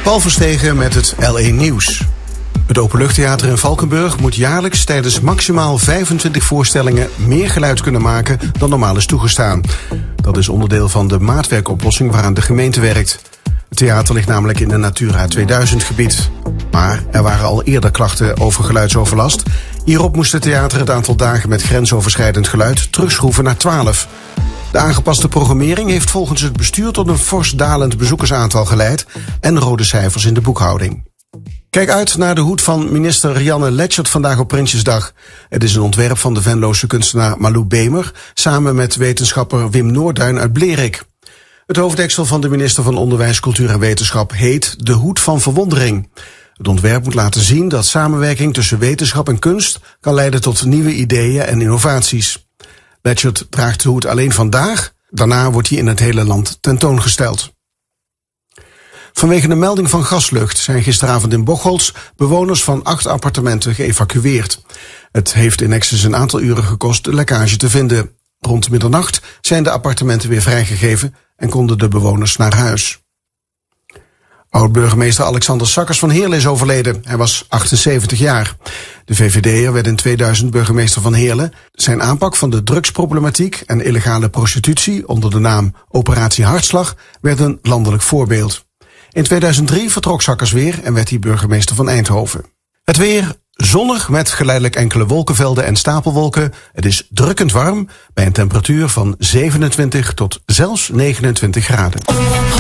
Paul Verstegen met het LE Nieuws. Het Openluchttheater in Valkenburg moet jaarlijks tijdens maximaal 25 voorstellingen meer geluid kunnen maken dan normaal is toegestaan. Dat is onderdeel van de maatwerkoplossing waaraan de gemeente werkt. Het theater ligt namelijk in een Natura 2000 gebied. Maar er waren al eerder klachten over geluidsoverlast. Hierop moest het theater het aantal dagen met grensoverschrijdend geluid terugschroeven naar 12. De aangepaste programmering heeft volgens het bestuur tot een fors dalend bezoekersaantal geleid en rode cijfers in de boekhouding. Kijk uit naar de hoed van minister Rianne Letchert vandaag op Prinsjesdag. Het is een ontwerp van de Venlose kunstenaar Malou Bemer samen met wetenschapper Wim Noorduin uit Blerik. Het hoofddeksel van de minister van Onderwijs, Cultuur en Wetenschap heet de Hoed van Verwondering. Het ontwerp moet laten zien dat samenwerking tussen wetenschap en kunst kan leiden tot nieuwe ideeën en innovaties. Letchert draagt de hoed alleen vandaag, daarna wordt hij in het hele land tentoongesteld. Vanwege een melding van gaslucht zijn gisteravond in Bocholt bewoners van 8 appartementen geëvacueerd. Het heeft in Nexus een aantal uren gekost de lekkage te vinden. Rond middernacht zijn de appartementen weer vrijgegeven en konden de bewoners naar huis. Oud-burgemeester Alexander Sakkers van Heerlen is overleden. Hij was 78 jaar. De VVD'er werd in 2000 burgemeester van Heerlen. Zijn aanpak van de drugsproblematiek en illegale prostitutie onder de naam Operatie Hartslag werd een landelijk voorbeeld. In 2003 vertrok Sakkers weer en werd hij burgemeester van Eindhoven. Het weer zonnig met geleidelijk enkele wolkenvelden en stapelwolken. Het is drukkend warm bij een temperatuur van 27 tot zelfs 29 graden.